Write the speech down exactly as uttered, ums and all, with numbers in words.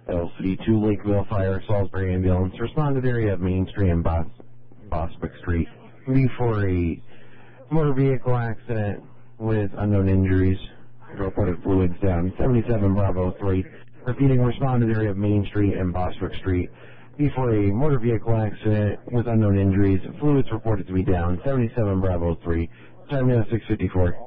L C two Lakeville Fire, Salisbury Ambulance. Responded area of Main Street and Bos Boswick Street before a motor vehicle accident with unknown injuries. Reported fluids down seventy-seven Bravo three. Repeating, responded area of Main Street and Boswick Street before a motor vehicle accident with unknown injuries. Fluids reported to be down seventy-seven Bravo three. Time now six fifty-four.